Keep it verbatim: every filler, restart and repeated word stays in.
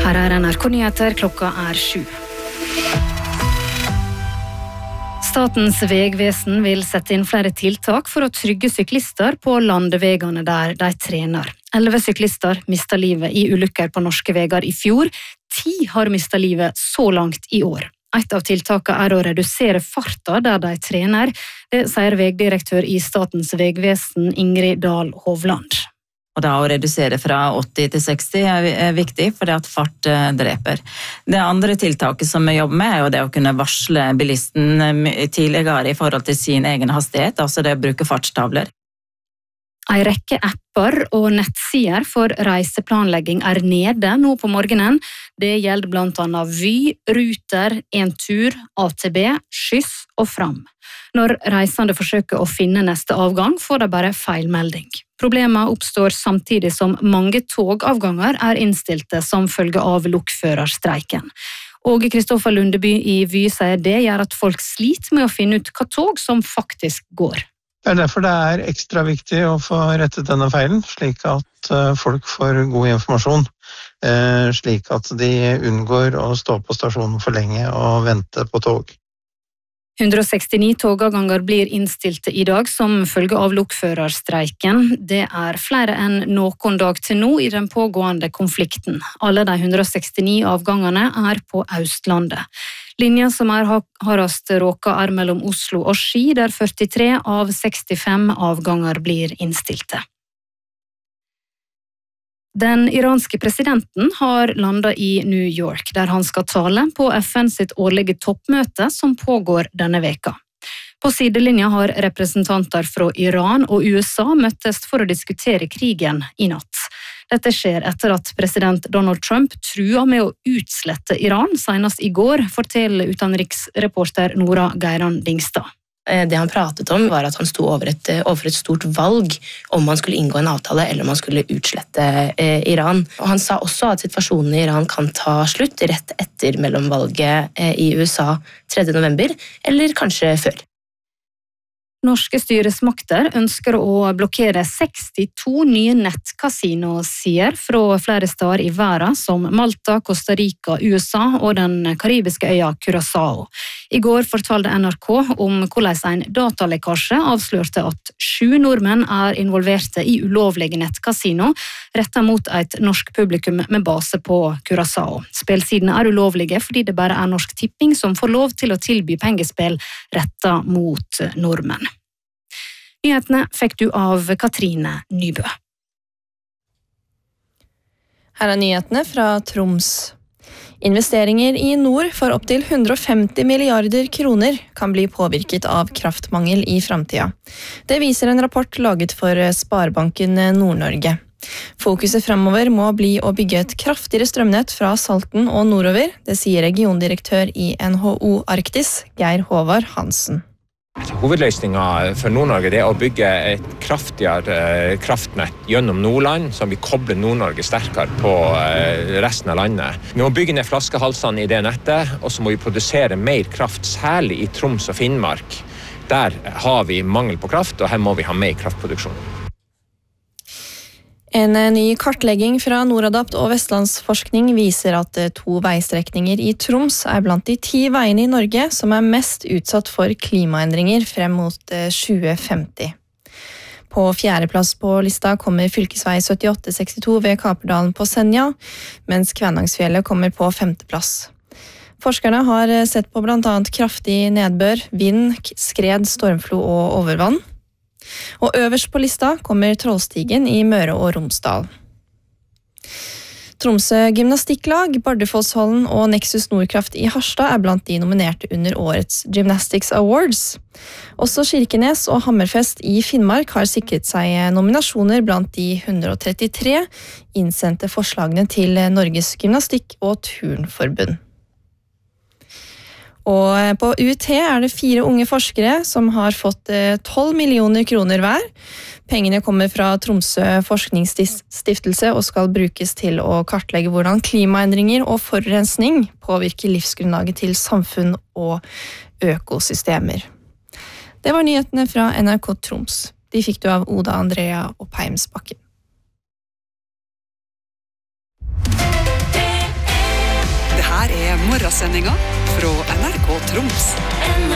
Her er N R K-nyheter, klokka er sju. Statens vegvesen vil sette inn flere tiltak for å trygge syklister på landevegene der de trener. Elleve syklister mistet livet i ulykker på norske veger i fjor. Ti har mistet livet så langt i år. Et av tiltakene er å redusere farta der de trener. Det sier vegdirektør i Statens vegvesen Ingrid Dahl Hovland. Og da å redusere fra åtti til seksti er viktig, fordi at fart dreper. Det andre tiltaket som vi jobber med er jo det å kunne varsle bilisten tidligere i forhold til sin egen hastighet, altså det å bruke fartstavler. En rekke apper og nettsider for reiseplanlegging er nede nå på morgenen. Det gjelder blant annet Vy, Ruter, Entur, A T B, Skyss og Fram. Når reisende forsøker å finne neste avgang, får de bare feilmelding. Problemet oppstår samtidig som mange togavganger er innstilte som følge av lokførerstreiken. Åge Kristoffer Lundeby i Vy sier det gjør at folk sliter med å finne ut hva tog som faktisk går. Det er derfor det er ekstra viktig å få rettet denne feilen, slik at folk får god informasjon, slik at de unngår å stå på stasjonen for lenge og vente på tog. hundre og sekstini togavganger blir innstilte i dag som følge av lokførerstreiken. Det er flere enn noen dag til nå i den pågående konflikten. Alle de hundre og sekstini avgangene er på Østlandet. Linja som er hardest råka er mellom Oslo og Ski, der førtitre av sekstifem avganger blir innstilte. Den iranske presidenten har landet i New York, der han skal tale på F N sitt årlige toppmøte som pågår denne veka. På sidelinja har representanter fra Iran og U S A møttes for å diskutere krigen i natt. Dette skjer etter at president Donald Trump trua med å utslette Iran senest i går, forteller utenriksreporter Nora Geiran Dingstad. Det han pratet om var at han sto over et, overfor et stort valg om han skulle inngå en avtale eller om han skulle utslette eh, Iran. Og han sa også at situasjonen i Iran kan ta slutt rett etter mellomvalget eh, i U S A tredje november, eller kanskje før. Norske styresmakter ønsker å blokkere sekstito nye nettkasino-sider fra flere steder i verden, som Malta, Costa Rica, U S A og den karibiske øya Curaçao. I går fortalte N R K om hvordan en datalekkasje avslørte at sju nordmenn er involverte i ulovlige nettkasino, rettet mot et norsk publikum med base på Curaçao. Spillsidene er ulovlige fordi det bare er Norsk Tipping som får lov til å tilby pengespill rettet mot nordmenn. Nyhetene fikk du av Katrine Nybø. Her er nyhetene fra Troms. Investeringer i nord for opp til hundre og femti milliarder kroner kan bli påvirket av kraftmangel i fremtiden. Det viser en rapport laget for Sparebanken Nord-Norge. Fokuset fremover må bli å bygge et kraftigere strømnett fra Salten og nordover, det sier regiondirektør i N H O Arktis, Geir Håvard Hansen. Hovedløsningen for Nord-Norge er å bygge et kraftigere kraftnett gjennom Nordland, som vil koble Nord-Norge sterkere på resten av landet. Vi må bygge ned flaskehalsene i det nettet, og så må vi produsere mer kraft, særlig i Troms og Finnmark. Der har vi mangel på kraft, og her må vi ha mer kraftproduksjon. En ny kartlegging fra Noradapt og Vestlandsforskning viser at to veistrekninger i Troms er blant de ti veiene i Norge som er mest utsatt for klimaendringer frem mot tjue femti. På fjerdeplass på lista kommer fylkesvei syttiåtte sekstito ved Kaperdalen på Senja, mens Kvænangsfjellet kommer på femteplass. Forskerne har sett på blant annet kraftig nedbør, vind, skred, stormflo og overvann. Og øverst på lista kommer Trollstigen i Møre og Romsdal. Tromsø Gymnastikklag, Bardufosshallen og Nexus Nordkraft i Harstad er blant de nominerte under årets Gymnastics Awards. Også Kirkenes og Hammerfest i Finnmark har sikret seg nominasjoner blant de hundre og trettitre innsendte forslagene til Norges Gymnastikk- og Turnforbund. Og på U T er det fire unge forskere som har fått tolv millioner kroner hver. Pengene kommer fra Tromsø Forskningsstiftelse og skal brukes til å kartlegge hvordan klimaendringer og forurensning påvirker livsgrunnlaget til samfunn og økosystemer. Det var nyhetene fra N R K Troms. De fikk du av Oda Andrea og Peimsbakken. morgensendinga fra N R K Troms.